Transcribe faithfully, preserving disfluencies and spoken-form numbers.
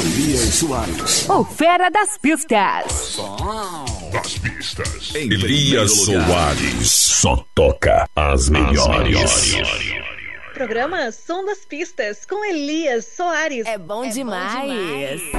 Elias Soares. O Fera das Pistas. Das pistas. Elias Soares só toca as melhores. Programa Som das Pistas com Elias Soares. É bom, é demais. bom demais.